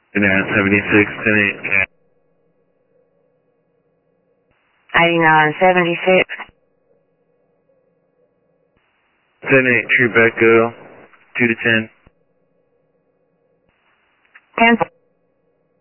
Banana 76, 10-8. 8976. 10-8, True Echo, 2 to 10. 10.